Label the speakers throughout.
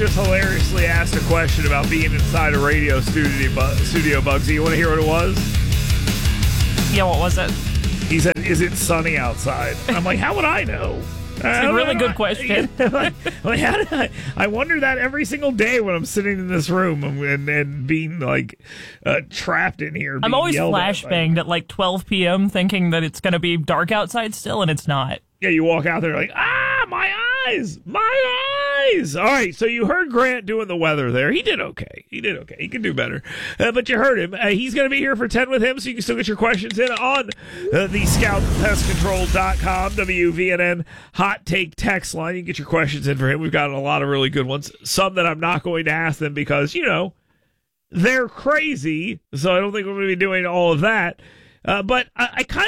Speaker 1: just hilariously asked a question about being inside a radio studio, Bugsy. You want to hear what it was?
Speaker 2: Yeah, what was it?
Speaker 1: He said, "Is it sunny outside?" I'm like, how would I know?
Speaker 2: It's a really good question.
Speaker 1: I wonder that every single day when I'm sitting in this room and being like trapped in here.
Speaker 2: I'm always flashbanged at like 12 p.m. thinking that it's going to be dark outside still, and it's not.
Speaker 1: Yeah, you walk out there like, my eyes. All right, so you heard Grant doing the weather there. He did okay. He can do better. But you heard him. He's going to be here for 10 with him, so you can still get your questions in on the scoutpestcontrol.com WVNN hot take text line. You can get your questions in for him. We've got a lot of really good ones. Some that I'm not going to ask them because, they're crazy, so I don't think we're going to be doing all of that. But I kind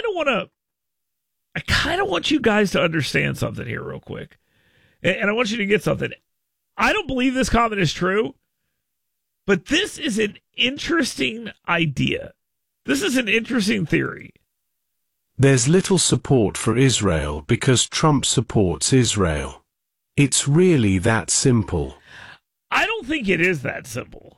Speaker 1: of want you guys to understand something here real quick. And I want you to get something. I don't believe this comment is true, but this is an interesting idea. This is an interesting theory.
Speaker 3: There's little support for Israel because Trump supports Israel. It's really that simple.
Speaker 1: I don't think it is that simple.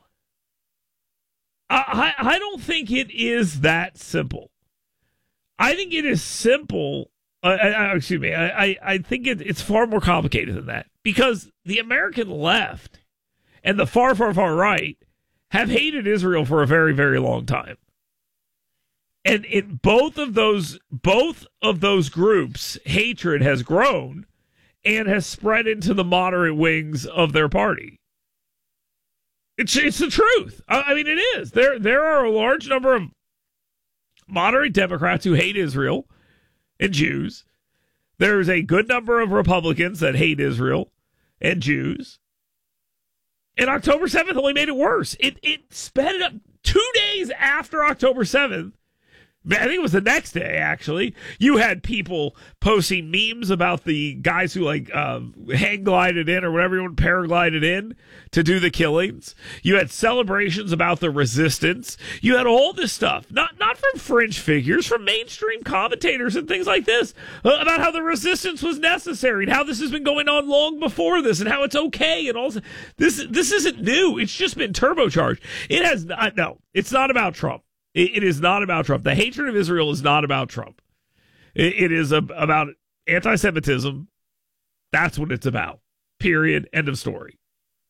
Speaker 1: I don't think it is that simple. I think it is simple. Excuse me. I think it's far more complicated than that because the American left and the far, far, far right have hated Israel for a very, very long time. And in both of those groups, hatred has grown and has spread into the moderate wings of their party. It's the truth. I mean, it is. There are a large number of moderate Democrats who hate Israel and Jews. There's a good number of Republicans that hate Israel and Jews. And October 7th only made it worse. It sped it up 2 days after October 7th. I think it was the next day, actually. You had people posting memes about the guys who hang glided in or whatever you want, paraglided in to do the killings. You had celebrations about the resistance. You had all this stuff, not from fringe figures, from mainstream commentators and things like this, about how the resistance was necessary and how this has been going on long before this and how it's okay and all this. This isn't new. It's just been turbocharged. It's not about Trump. It is not about Trump. The hatred of Israel is not about Trump. It is about anti-Semitism. That's what it's about. Period. End of story.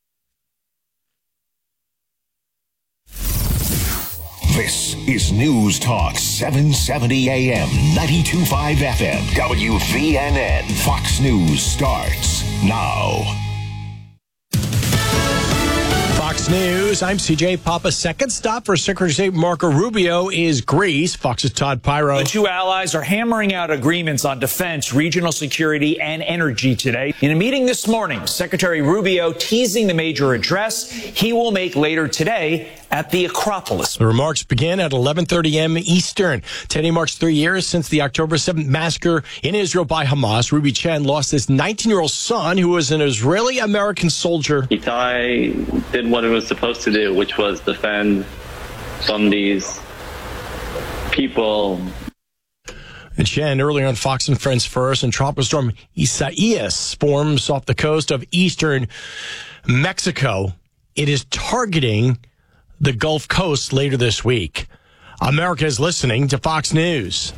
Speaker 4: This is News Talk 770 AM, 92.5 FM, WVNN. Fox News starts now.
Speaker 5: Fox News, I'm CJ Papa. Second stop for Secretary of State Marco Rubio is Greece. Fox's Todd Pyro.
Speaker 6: The two allies are hammering out agreements on defense, regional security, and energy today. In a meeting this morning, Secretary Rubio teasing the major address he will make later today at the Acropolis.
Speaker 5: The remarks begin at 11:30 a.m. Eastern. Today marks 3 years since the October 7th massacre in Israel by Hamas. Ruby Chen lost his 19-year-old son, who was an Israeli-American soldier.
Speaker 7: Itai did what it was supposed to do, which was defend from these people.
Speaker 5: And Chen, earlier on Fox and Friends First, and tropical storm Isaias forms off the coast of eastern Mexico. It is targeting the Gulf Coast later this week. America is listening to Fox News.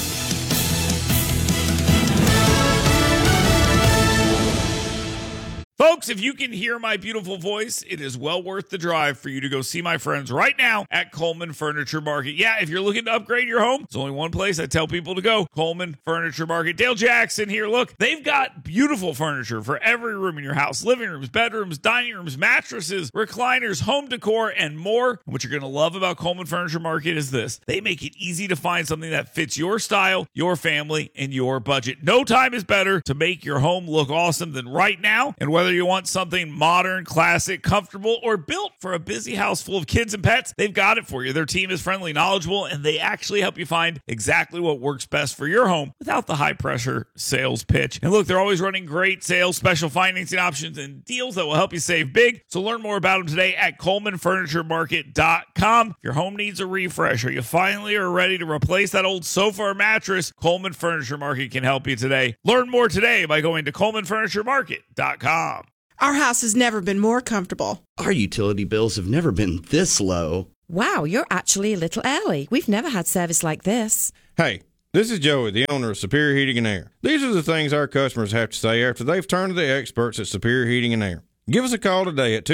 Speaker 1: Folks, if you can hear my beautiful voice, it is well worth the drive for you to go see my friends right now at Coleman Furniture Market. Yeah, if you're looking to upgrade your home, there's only one place I tell people to go, Coleman Furniture Market. Dale Jackson here. Look, they've got beautiful furniture for every room in your house. Living rooms, bedrooms, dining rooms, mattresses, recliners, home decor, and more. And what you're going to love about Coleman Furniture Market is this. They make it easy to find something that fits your style, your family, and your budget. No time is better to make your home look awesome than right now. And whether you want something modern, classic, comfortable, or built for a busy house full of kids and pets, they've got it for you. Their team is friendly, knowledgeable, and they actually help you find exactly what works best for your home without the high-pressure sales pitch. And look, they're always running great sales, special financing options, and deals that will help you save big. So learn more about them today at ColemanFurnitureMarket.com. If your home needs a refresh or you finally are ready to replace that old sofa or mattress, Coleman Furniture Market can help you today. Learn more today by going to ColemanFurnitureMarket.com.
Speaker 8: Our house has never been more comfortable.
Speaker 9: Our utility bills have never been this low.
Speaker 10: Wow, you're actually a little early. We've never had service like this.
Speaker 11: Hey, this is Joey, the owner of Superior Heating and Air. These are the things our customers have to say after they've turned to the experts at Superior Heating and Air. Give us a call today at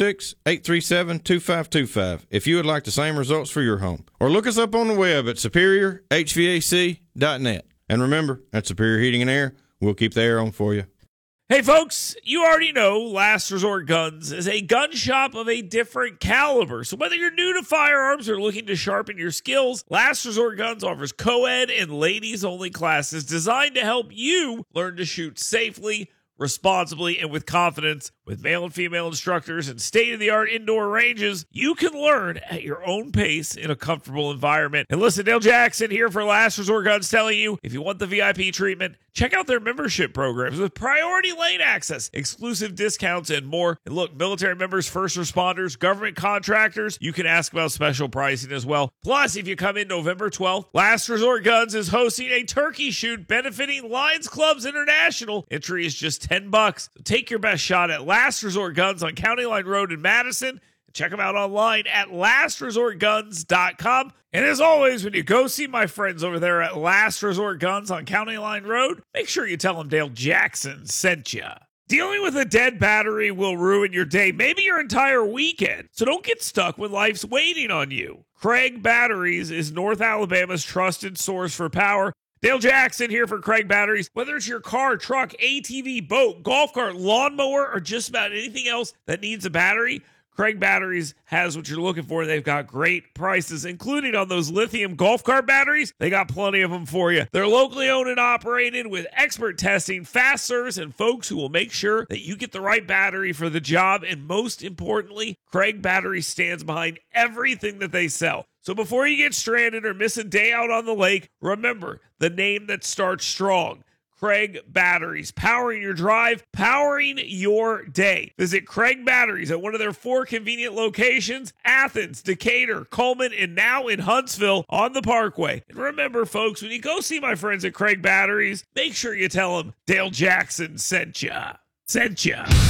Speaker 11: 256-837-2525 if you would like the same results for your home. Or look us up on the web at superiorhvac.net. And remember, at Superior Heating and Air, we'll keep the air on for you.
Speaker 1: Hey folks, you already know Last Resort Guns is a gun shop of a different caliber. So whether you're new to firearms or looking to sharpen your skills, Last Resort Guns offers co-ed and ladies-only classes designed to help you learn to shoot safely, responsibly, and with confidence. With male and female instructors and state-of-the-art indoor ranges, you can learn at your own pace in a comfortable environment. And listen, Dale Jackson here for Last Resort Guns telling you, if you want the VIP treatment, check out their membership programs with priority lane access, exclusive discounts, and more. And look, military members, first responders, government contractors, you can ask about special pricing as well. Plus, if you come in November 12th, Last Resort Guns is hosting a turkey shoot benefiting Lions Clubs International. Entry is just $10. So take your best shot at Last Resort Guns on County Line Road in Madison. Check them out online at lastresortguns.com. And as always, when you go see my friends over there at Last Resort Guns on County Line Road, make sure you tell them Dale Jackson sent you. Dealing with a dead battery will ruin your day, maybe your entire weekend. So don't get stuck when life's waiting on you. Craig Batteries is North Alabama's trusted source for power. Dale Jackson here for Craig Batteries. Whether it's your car, truck, ATV, boat, golf cart, lawnmower, or just about anything else that needs a battery, Craig Batteries has what you're looking for. They've got great prices, including on those lithium golf cart batteries. They got plenty of them for you. They're locally owned and operated with expert testing, fast service, and folks who will make sure that you get the right battery for the job. And most importantly, Craig Batteries stands behind everything that they sell. So before you get stranded or miss a day out on the lake, remember the name that starts strong. Craig Batteries, powering your drive, powering your day. Visit Craig Batteries at one of their 4 convenient locations, Athens, Decatur, Coleman, and now in Huntsville on the Parkway. And remember, folks, when you go see my friends at Craig Batteries, make sure you tell them Dale Jackson sent ya.